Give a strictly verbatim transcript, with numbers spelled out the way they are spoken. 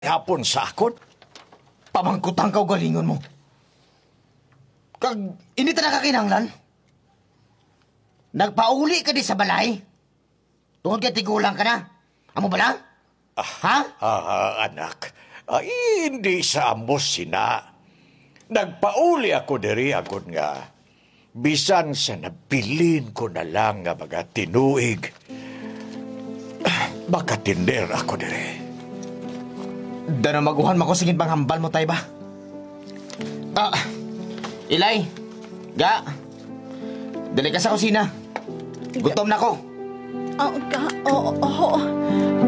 hapon sa akon? Pamangkutang ka o galingon mo. Kag, inita na kakinanglan. Nagpauli ka di sa balay. Tungod ka tigulang ka na. Amo ba lang? Ha? Ah, anak, ah, hindi sa amos sina. Nagpauli ako diri agad nga. Bisan sa nabilin ko na lang nga mga tinuig. Ah, baka tinder ako diri. Dana maguhan mako singin panghambal mo tay ba? Ah, Ilay, ga, dali ka sa kusina. Gutom na ko. Oh, ka, oo, oo.